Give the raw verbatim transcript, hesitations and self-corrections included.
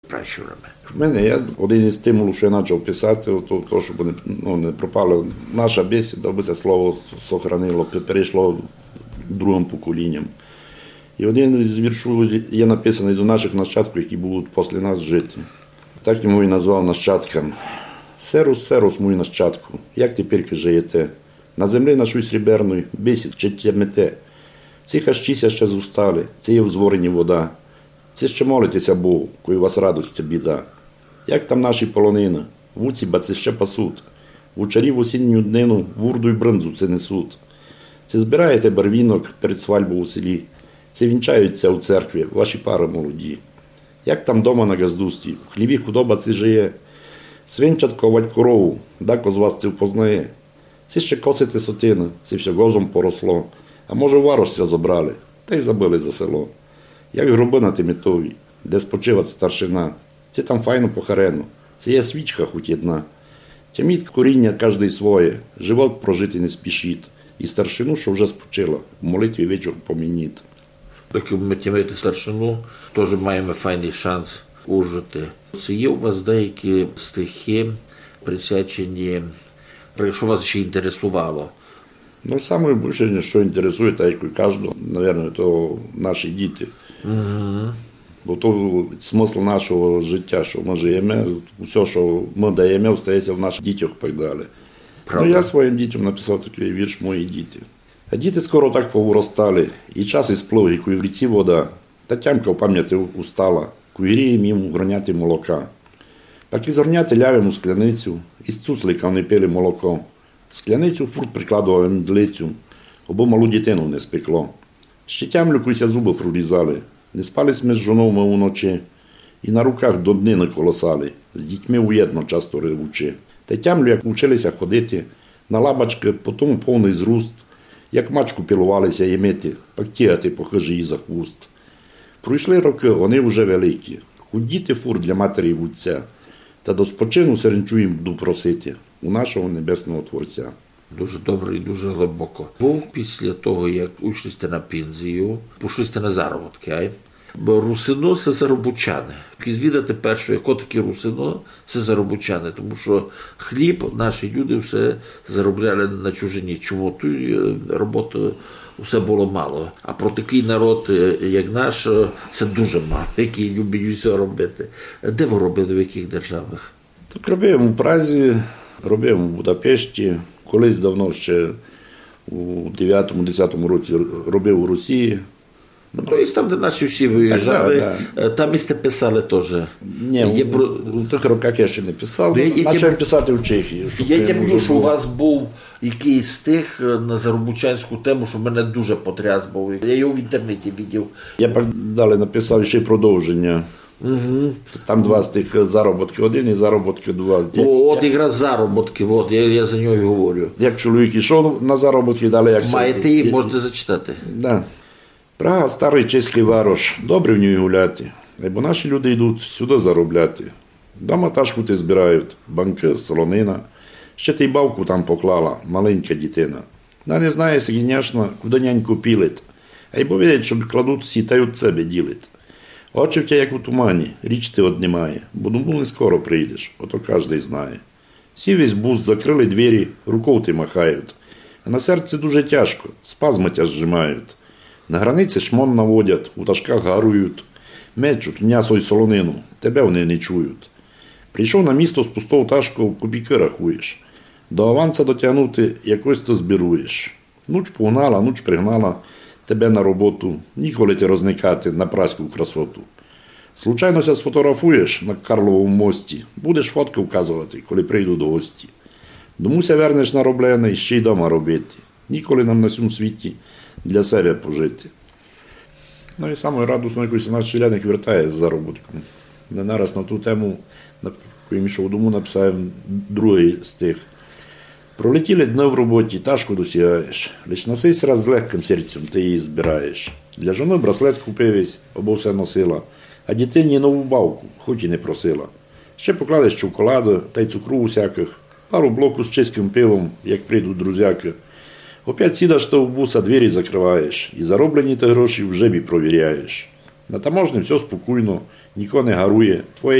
пращурами? В мене є один із стимулів, що я почав писати, то, то щоб не, ну, не пропала наша бесіда, аби це слово сохранило, перейшло другим поколінням. І один із віршів є написаний до наших нащадків, які будуть після нас жити. Так йому і назвав нащадкам. «Серус, серус, мій нащадку, як тепер живете? На землі нашої сріберної бесід чи тямете? Ці хащіся ще зустали, це є в зворені вода. Це ще молитеся Богу, коли у вас радость біда. Як там наші полонини, вуці баці ще пасуть, вучарі в осінню днину вурду й бринзу це несуть. Це збираєте барвінок перед свадьбою у селі, це вінчаються у церкві ваші пари молоді. Як там дома на газдусті, в хліві худоба це жиє, свинчат ковать корову, дако з вас це впознає. Це ще косите сотина, це все гозом поросло, а може варожця забрали, та й забили за село. Як гроби на Тимітові, де спочивать старшина, це там файно похарено, це є свічка хоч одна. Тяміть коріння кожний своє, живот прожити не спішіть, і старшину, що вже спочила, в молитві вечір помініть. Доки ми тямити старшину, теж маємо файний шанс ужити. Це є у вас деякі стихи, присвячені, що вас ще інтересувало? Ну, саме більше, що інтересує, так як і кожного, мабуть, то наші діти. Угу. Бо то смисл нашого життя, що ми живемо, все, що ми даємо, стається в наших дітях і так далі. Ну, я своїм дітям написав такий вірш «Мої діти». А діти скоро так повиростали, і час із плуги, куй в ріці вода, та тямка в пам'яті устала, куй грієм їм горняти молока. Так і зорняти лявим у скляницю, із цуцлика вони пили молоко. Скляницю фурт прикладував мдлицю, або малу дитину не спекло. Ще тямлю куйся зуби прорізали, не спались ми з жоною ми уночі, і на руках до днини колосали, з дітьми уєдно часто ревучи. Та тямлю, як вчилися ходити, на лабачки, потім повний зруст, як мачку пілувалися їмити, пактігати по хижі за хвост. Пройшли роки, вони вже великі, худіти фур для матері і вуця, та до спочину серенчу їм буду просити у нашого небесного Творця. Дуже добре і дуже глибоко. Був після того, як уйшлися на пенсію, пішли на заробітки, ай? Бо русино – це заробучани. Звідати перше, яко таке русино – це заробучани, тому що хліб наші люди все заробляли на чужині. Чому? Тут роботи все було мало. А про такий народ, як наш, це дуже мало, який любить все робити. Де ви робили, в яких державах? Так робимо у Празі, робимо в Будапешті. Колись давно ще у дев'ятому-десятому році робив у Росії. Ну, то є там, де наші всі виїжджали, так, да, да. Там і сте писали теж. Ні, є... у, у тих роках я ще не писав, я, почав писати в Чехії. Я тямлю, що у вас був якийсь стих на заробучанську тему, що мене дуже потряс був. Я його в інтернеті бачив. Я далі написав ще й продовження. Угу. Там два стих заробітки один і заробітки два. О, от якраз заробітки, от, я, я за нього і говорю. Як чоловік йшов на заробітки, далі як... Маєте її, можете зачитати. Да. Прага – старий чеський варош, добре в ній гуляти, бо наші люди йдуть сюди заробляти. Дома ташку ти збирають, банки, солонина, ще ти й бавку там поклала, маленька дитина. Вона не знає, звісно, куди няньку пілить, а й бо видять, що кладуть всі та й від себе ділить. Очі в тебе, як у тумані, річ ти однімає, бо думав, не скоро прийдеш, ото кожний знає. Всі весь бус закрили двері, рукою ти махають, а на серці дуже тяжко, спазми тя зжимають. На границі шмон наводять, у ташках гарують, мечуть м'ясо й солонину, тебе вони не чують. Прийшов на місто з пустого ташку, кубіки рахуєш. До аванса дотягнути якось то збіруєш. Нуч погнала, нуч пригнала тебе на роботу, ніколи ти розникати на праську красоту. Случайно ся сфотографуєш на Карловому мості, будеш фотки вказувати, коли прийду до гості. Домуся вернеш нароблене і ще й дома робити. Ніколи нам на цьому світі для себе пожити. Ну і саме радосно, якось наш селяник вертає з заробітком. Не нараз на ту тему, коли йшов дому, написав другий стих. Пролетіли дни в роботі, ташку досягаєш. Лиш на сей раз з легким серцем ти її збираєш. Для жони браслет купивись, або все носила, а дитині нову бавку, хоч і не просила. Ще покладеш чоколаду та й цукру усяких, пару блоку з чеським пивом, як прийдуть друзяки. Опять сідаш та в буса, двері закриваєш, і зароблені ти гроші в жебі провіряєш. На таможні все спокійно, ніхто не гарує. Твоє